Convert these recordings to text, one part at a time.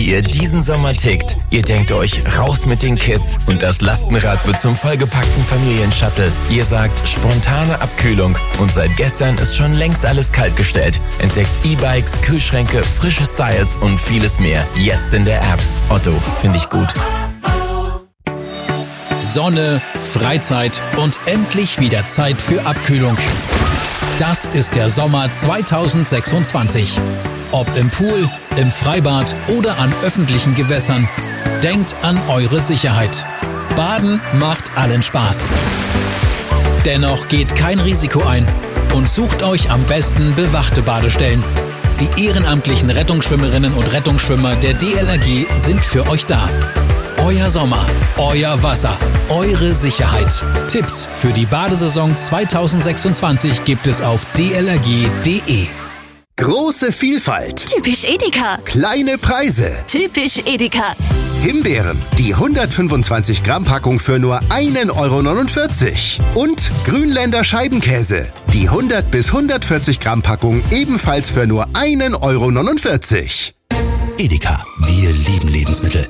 wie ihr diesen Sommer tickt. Ihr denkt euch, raus mit den Kids und das Lastenrad wird zum vollgepackten Familienshuttle. Ihr sagt, spontane Abkühlung und seit gestern ist schon längst alles kaltgestellt. Entdeckt E-Bikes, Kühlschränke, frische Styles und vieles mehr. Jetzt in der App. Otto, finde ich gut. Sonne, Freizeit und endlich wieder Zeit für Abkühlung. Das ist der Sommer 2026. Ob im Pool, im Freibad oder an öffentlichen Gewässern, denkt an eure Sicherheit. Baden macht allen Spaß. Dennoch geht kein Risiko ein und sucht euch am besten bewachte Badestellen. Die ehrenamtlichen Rettungsschwimmerinnen und Rettungsschwimmer der DLRG sind für euch da. Euer Sommer, euer Wasser, eure Sicherheit. Tipps für die Badesaison 2026 gibt es auf dlrg.de. Große Vielfalt. Typisch Edeka. Kleine Preise. Typisch Edeka. Himbeeren, die 125 Gramm Packung für nur 1,49 €. Und Grünländer Scheibenkäse, die 100 bis 140 Gramm Packung ebenfalls für nur 1,49 €. Edeka, wir lieben Lebensmittel.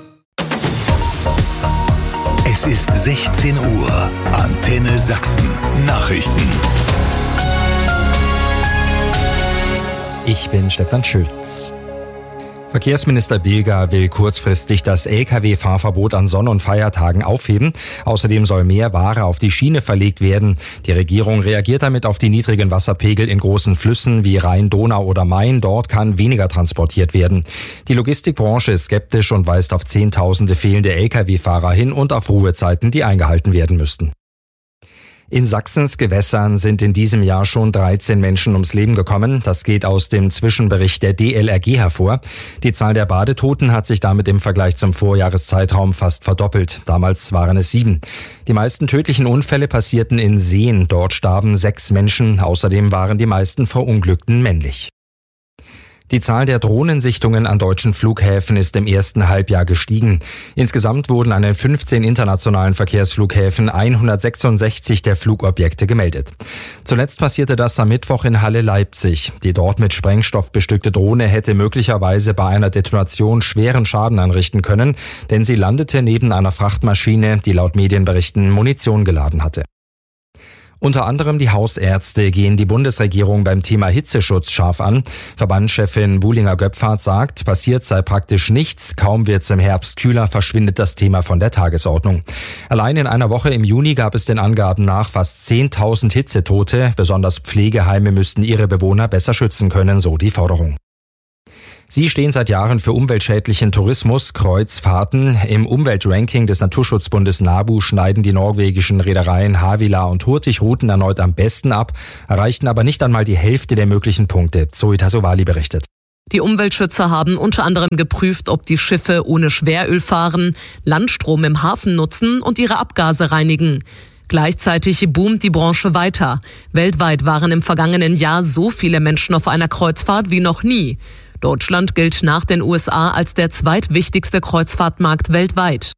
Es ist 16 Uhr. Antenne Sachsen. Nachrichten. Ich bin Stefan Schütz. Verkehrsminister Bilger will kurzfristig das Lkw-Fahrverbot an Sonn- und Feiertagen aufheben. Außerdem soll mehr Ware auf die Schiene verlegt werden. Die Regierung reagiert damit auf die niedrigen Wasserpegel in großen Flüssen wie Rhein, Donau oder Main. Dort kann weniger transportiert werden. Die Logistikbranche ist skeptisch und weist auf Zehntausende fehlende Lkw-Fahrer hin und auf Ruhezeiten, die eingehalten werden müssten. In Sachsens Gewässern sind in diesem Jahr schon 13 Menschen ums Leben gekommen. Das geht aus dem Zwischenbericht der DLRG hervor. Die Zahl der Badetoten hat sich damit im Vergleich zum Vorjahreszeitraum fast verdoppelt. Damals waren es 7. Die meisten tödlichen Unfälle passierten in Seen. Dort starben 6 Menschen. Außerdem waren die meisten Verunglückten männlich. Die Zahl der Drohnensichtungen an deutschen Flughäfen ist im ersten Halbjahr gestiegen. Insgesamt wurden an den 15 internationalen Verkehrsflughäfen 166 der Flugobjekte gemeldet. Zuletzt passierte das am Mittwoch in Halle Leipzig. Die dort mit Sprengstoff bestückte Drohne hätte möglicherweise bei einer Detonation schweren Schaden anrichten können, denn sie landete neben einer Frachtmaschine, die laut Medienberichten Munition geladen hatte. Unter anderem die Hausärzte gehen die Bundesregierung beim Thema Hitzeschutz scharf an. Verbandschefin Buhlinger-Göpfert sagt, passiert sei praktisch nichts. Kaum wird's im Herbst kühler, verschwindet das Thema von der Tagesordnung. Allein in einer Woche im Juni gab es den Angaben nach fast 10.000 Hitzetote. Besonders Pflegeheime müssten ihre Bewohner besser schützen können, so die Forderung. Sie stehen seit Jahren für umweltschädlichen Tourismus, Kreuzfahrten. Im Umweltranking des Naturschutzbundes NABU schneiden die norwegischen Reedereien Havila und Hurtigruten erneut am besten ab, erreichten aber nicht einmal die Hälfte der möglichen Punkte. Zoe Tassovali berichtet. Die Umweltschützer haben unter anderem geprüft, ob die Schiffe ohne Schweröl fahren, Landstrom im Hafen nutzen und ihre Abgase reinigen. Gleichzeitig boomt die Branche weiter. Weltweit waren im vergangenen Jahr so viele Menschen auf einer Kreuzfahrt wie noch nie. Deutschland gilt nach den USA als der zweitwichtigste Kreuzfahrtmarkt weltweit.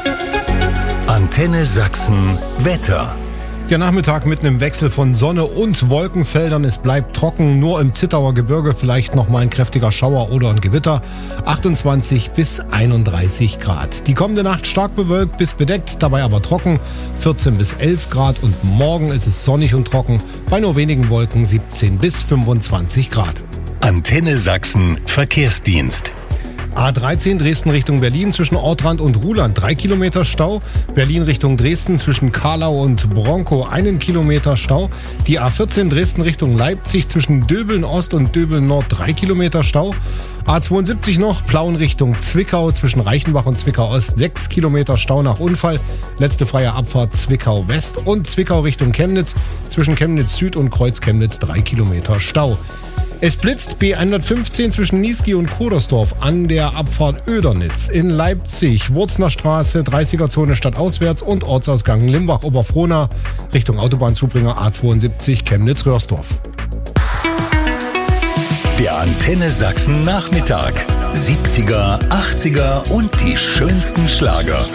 Antenne Sachsen Wetter. Der Nachmittag mit einem Wechsel von Sonne und Wolkenfeldern. Es bleibt trocken, nur im Zittauer Gebirge vielleicht noch mal ein kräftiger Schauer oder ein Gewitter. 28 bis 31 Grad. Die kommende Nacht stark bewölkt bis bedeckt, dabei aber trocken. 14 bis 11 Grad und morgen ist es sonnig und trocken. Bei nur wenigen Wolken 17 bis 25 Grad. Antenne Sachsen Verkehrsdienst. A13 Dresden Richtung Berlin zwischen Ortrand und Ruhland 3 Kilometer Stau. Berlin Richtung Dresden zwischen Karlau und Bronkow 1 Kilometer Stau. Die A14 Dresden Richtung Leipzig zwischen Döbeln Ost und Döbeln Nord 3 Kilometer Stau. A72 noch Plauen Richtung Zwickau zwischen Reichenbach und Zwickau Ost 6 Kilometer Stau nach Unfall. Letzte freie Abfahrt Zwickau West und Zwickau Richtung Chemnitz zwischen Chemnitz Süd und Kreuz Chemnitz 3 Kilometer Stau. Es blitzt B115 zwischen Niesky und Kodersdorf an der Abfahrt Oedernitz. In Leipzig, Wurzner Straße, 30er-Zone stadtauswärts und Ortsausgang Limbach-Oberfrohna Richtung Autobahnzubringer A72 Chemnitz-Röhrsdorf. Der Antenne Sachsen Nachmittag. 70er, 80er und die schönsten Schlager.